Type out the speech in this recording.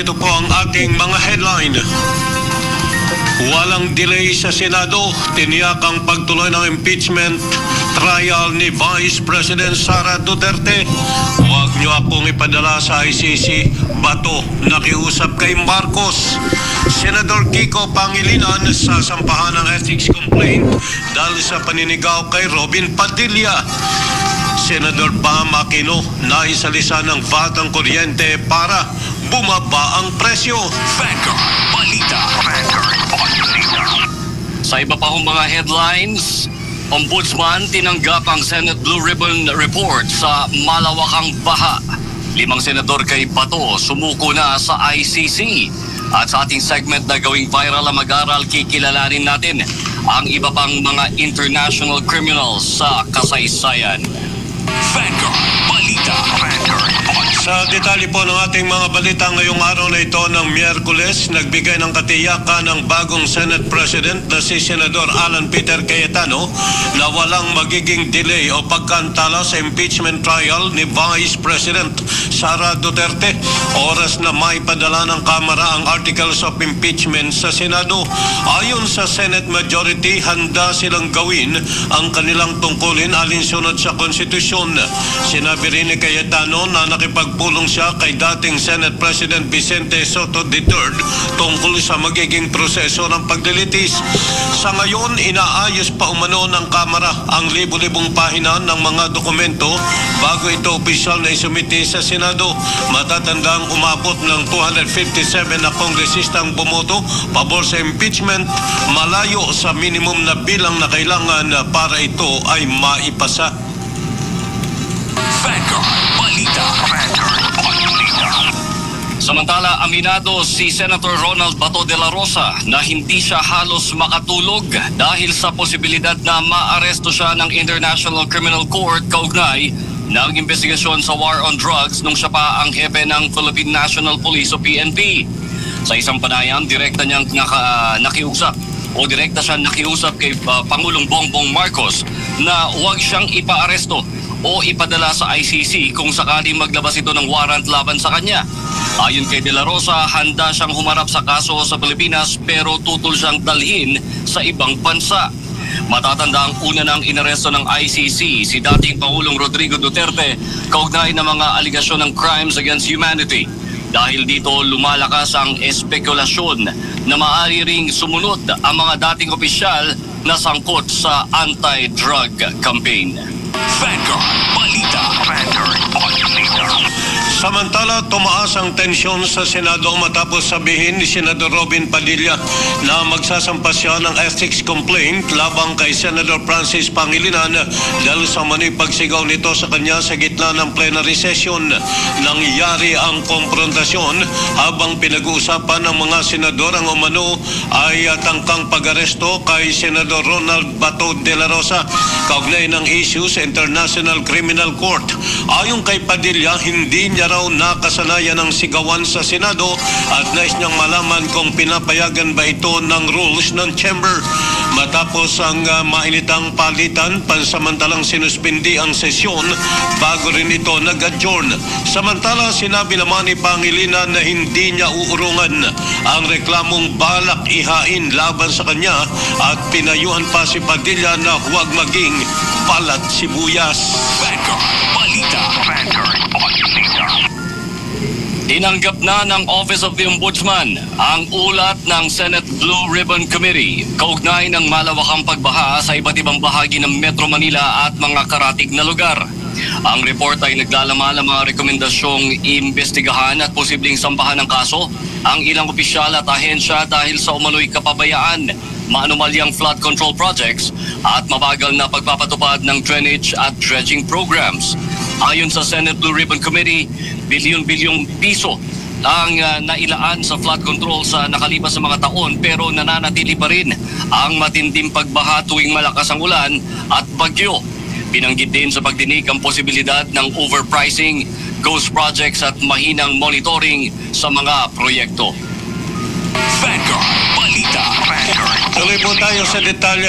ganito po ang ating mga headline. Walang delay sa Senado, tiniyak ang pagtuloy ng impeachment trial ni Vice President Sara Duterte. Huwag niyo akong ipadala sa ICC, bato, nakiusap kay Marcos. Senador Kiko Pangilinan sasampahan ng ethics complaint dahil sa paninigaw kay Robin Padilla. Senador Bam Aquino naisalisa ng VAT ang kuryente para bumaba ang presyo. Vanguard Balita. Sa iba pa hong mga headlines, Ombudsman tinanggap ang Senate Blue Ribbon Report sa malawakang baha. 5 senador kay Bato sumuko na sa ICC. At sa ating segment na gawing viral ang mag-aral, kikilalanin natin ang iba pang mga international criminals sa kasaysayan. Vanguard Balita. Sa detalye po ng ating mga balita ngayong araw na ito ng Miyerkules, nagbigay ng katiyakan ng bagong Senate President na si Senador Alan Peter Cayetano na walang magiging delay o pagkantala sa impeachment trial ni Vice President Sara Duterte. Oras na maipadala ng Kamara ang Articles of Impeachment sa Senado. Ayon sa Senate Majority, handa silang gawin ang kanilang tungkulin alinsunod sa konstitusyon. Sinabi rin ni Cayetano na nakipagpulong siya kay dating Senate President Vicente Soto III tungkol sa magiging proseso ng paglilitis. Sa ngayon, inaayos pa umano ng Kamara ang libu-libong pahina ng mga dokumento bago ito opisyal na isumiti sa Senado. Matatandang umabot ng 257 na kongresistang bumoto pabor sa impeachment, malayo sa minimum na bilang na kailangan para ito ay maipasa. Vanguard Balita. Samantala, aminado si Senator Ronald Bato de la Rosa na hindi siya halos makatulog dahil sa posibilidad na maaresto siya ng International Criminal Court kaugnay ng investigasyon sa war on drugs nung siya pa ang hepe ng Philippine National Police o PNP. Sa isang panayam, direkta niyang nakiusap kay Pangulong Bongbong Marcos na huwag siyang ipaaresto o ipadala sa ICC kung sakaling maglabas ito ng warrant laban sa kanya. Ayon kay De La Rosa, handa siyang humarap sa kaso sa Pilipinas pero tutol siyang dalhin sa ibang bansa. Matatanda ang una ng inaresto ng ICC si dating Pangulong Rodrigo Duterte kaugnay ng mga aligasyon ng crimes against humanity. Dahil dito lumalakas ang espekulasyon na maaari ring sumunod ang mga dating opisyal na sangkot sa anti-drug campaign. Vanguard Balita. Samantala, tumaas ang tensyon sa Senado matapos sabihin ni Senador Robin Padilla na magsasampa siya ng ethics complaint labang kay Senator Francis Pangilinan dahil sa manoy pagsigaw nito sa kanya sa gitna ng plenary session. Nangyari ang konfrontasyon habang pinag-uusapan ng mga senador ang umano ay tangkang pag-aresto kay Senador Ronald Bato de la Rosa kaugnay ng issues sa International Criminal Court. Ayon kay Padilla, hindi niya raw nakasanayan ng sigawan sa Senado at nais niyang malaman kung pinapayagan ba ito ng rules ng chamber. Matapos ang mainitang palitan, pansamantalang sinuspindi ang sesyon bago rin ito nag-adjourn. Samantala, sinabi naman ni Pangilinan na hindi niya uurungan ang reklamong balak ihain laban sa kanya at pinayuhan pa si Padilla na huwag maging balat sibuyas. Vanguard Balita. Tinanggap na ng Office of the Ombudsman ang ulat ng Senate Blue Ribbon Committee kaugnay ng malawakang pagbaha sa iba't ibang bahagi ng Metro Manila at mga karatig na lugar. Ang report ay naglalaman ng mga rekomendasyong imbestigahan at posibleng sampahan ng kaso ang ilang opisyal at ahensya dahil sa umano'y kapabayaan, maanumalyang flood control projects at mabagal na pagpapatupad ng drainage at dredging programs. Ayon sa Senate Blue Ribbon Committee, bilyon-bilyong piso ang nailaan sa flood control sa nakalipas sa mga taon pero nananatili pa rin ang matinding pagbaha tuwing malakas ang ulan at bagyo. Binanggit din sa pagdinig ang posibilidad ng overpricing, ghost projects at mahinang monitoring sa mga proyekto. Vanguard Balita. Tuloy po tayo sa detalye